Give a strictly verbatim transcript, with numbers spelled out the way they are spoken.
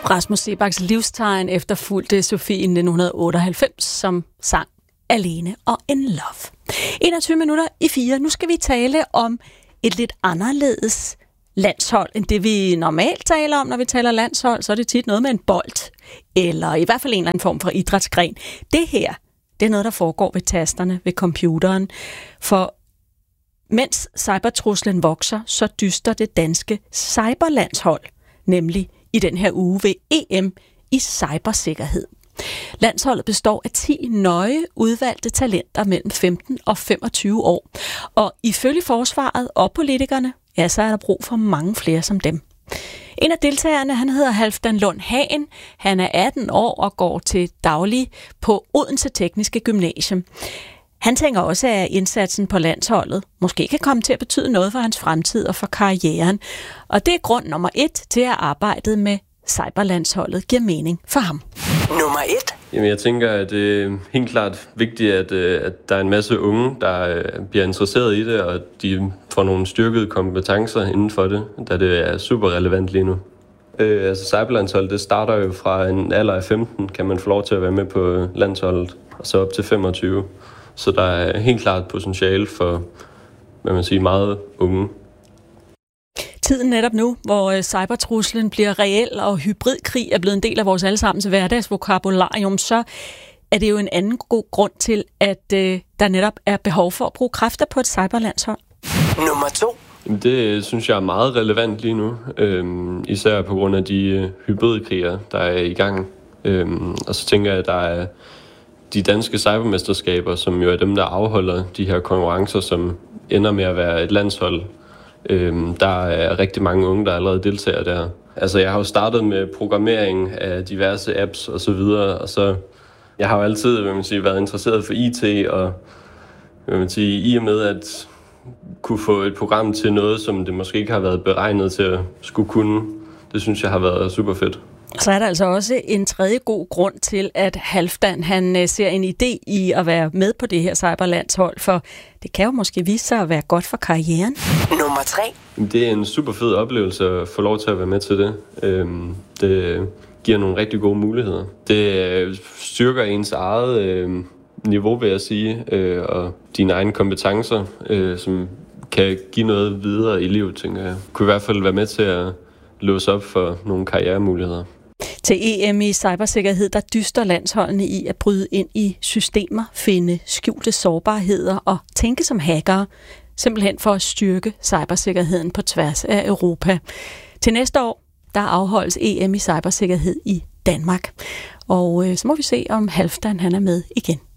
Rasmus Seebachs livstegn efterfulgte Sofie i nitten otteoghalvfems, som sang Alene og In Love. enogtyve minutter i fire. Nu skal vi tale om et lidt anderledes landshold, end det vi normalt taler om, når vi taler landshold. Så er det tit noget med en bold, eller i hvert fald en eller anden form for idrætsgren. Det her, det er noget, der foregår ved tasterne, ved computeren. For mens cybertruslen vokser, så dyster det danske cyberlandshold, nemlig i den her uge ved E M i cybersikkerhed. Landsholdet består af ti nøje udvalgte talenter mellem femten og femogtyve år. Og ifølge forsvaret og politikerne, ja, så er der brug for mange flere som dem. En af deltagerne, han hedder Halfdan Lund Hagen. Han er atten år og går til daglig på Odense Tekniske Gymnasium. Han tænker også, at indsatsen på landsholdet måske kan komme til at betyde noget for hans fremtid og for karrieren. Og det er grund nummer et til, at arbejdet med cyberlandsholdet giver mening for ham. Nummer et. Jamen, jeg tænker, at det er helt klart vigtigt, at, at der er en masse unge, der bliver interesseret i det, og de får nogle styrkede kompetencer inden for det, da det er super relevant lige nu. Øh, altså cyberlandsholdet, det starter jo fra en alder af femten, kan man få lov til at være med på landsholdet, og så op til femogtyve. Så der er helt klart potentiale for, hvad man siger, meget unge. Tiden netop nu, hvor cybertruslen bliver reel og hybridkrig er blevet en del af vores allesammens hverdagsvokabularium, så er det jo en anden god grund til, at øh, der netop er behov for at bruge kræfter på et cyberlandshold. Nummer to. Det synes jeg er meget relevant lige nu, øhm, især på grund af de hybridkriger, der er i gang. Øhm, og så tænker jeg, at der er de danske cybermesterskaber, som jo er dem, der afholder de her konkurrencer, som ender med at være et landshold. Øhm, der er rigtig mange unge, der allerede deltager der. Altså, jeg har jo startet med programmering af diverse apps og så videre, og så jeg har jo altid, vil man sige, været interesseret for I T, og vil man sige, i og med at kunne få et program til noget, som det måske ikke har været beregnet til at skulle kunne, det synes jeg har været super fedt. Så er der altså også en tredje god grund til, at Halfdan han ser en idé i at være med på det her cyberlandshold, for det kan jo måske vise sig at være godt for karrieren. Nummer tre. Det er en super fed oplevelse at få lov til at være med til det. Det giver nogle rigtig gode muligheder. Det styrker ens eget niveau, vil jeg sige, og dine egne kompetencer, som kan give noget videre i livet, tænker jeg. Kunne i hvert fald være med til at låse op for nogle karrieremuligheder. Til E M i cybersikkerhed, der dyster landsholdene i at bryde ind i systemer, finde skjulte sårbarheder og tænke som hackere, simpelthen for at styrke cybersikkerheden på tværs af Europa. Til næste år, der afholdes E M i cybersikkerhed i Danmark. Og øh, så må vi se, om Halfdan han er med igen.